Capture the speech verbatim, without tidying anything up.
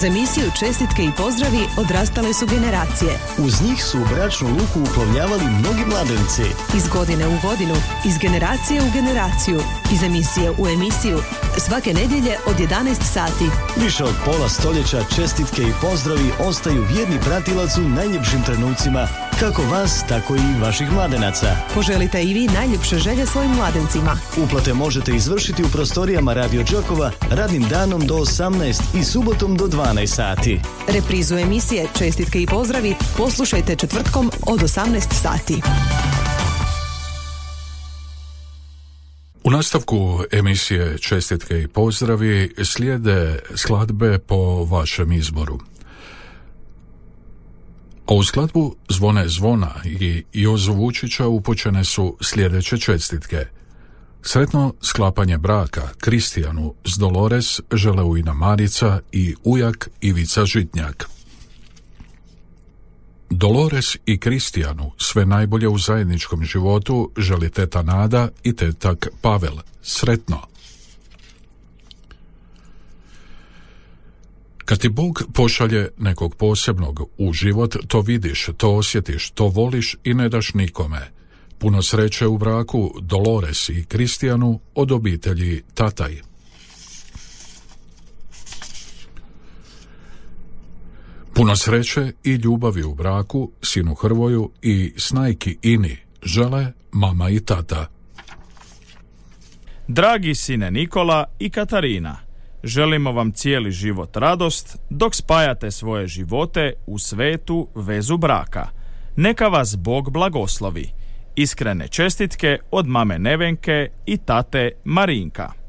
Kroz emisiju Čestitke i pozdravi odrastale su generacije. Uz njih su u bračnu luku uplovljavali mnogi mladenici. Iz godine u godinu, iz generacije u generaciju, iz emisije u emisiju, svake nedjelje od jedanaest sati. Više od pola stoljeća čestitke i pozdravi ostaju vjerni pratilac u najljepšim trenucima, kako vas, tako i vaših mladenaca. Poželite i vi najljepše želje svojim mladencima. Uplate možete izvršiti u prostorijama Radio Đakova radnim danom do osamnaest i subotom do dvanaest sati. Reprizu emisije Čestitke i pozdravi poslušajte četvrtkom od osamnaest sati. U nastavku emisije Čestitke i pozdravi slijede skladbe po vašem izboru. A u skladbu Zvone zvona i Jozu Vučića upućene su sljedeće čestitke. Sretno sklapanje braka Kristijanu s Dolores žele ujna Marica i ujak Ivica Žitnjak. Dolores i Kristijanu sve najbolje u zajedničkom životu želi teta Nada i tetak Pavel. Sretno! Kad ti Bog pošalje nekog posebnog u život, to vidiš, to osjetiš, to voliš i ne daš nikome. Puno sreće u braku Dolores i Kristijanu od obitelji Tataj. Puno sreće i ljubavi u braku sinu Hrvoju i snajki Ini žele mama i tata. Dragi sine Nikola i Katarina, želimo vam cijeli život radost dok spajate svoje živote u svetu vezu braka. Neka vas Bog blagoslovi. Iskrene čestitke od mame Nevenke i tate Marinka.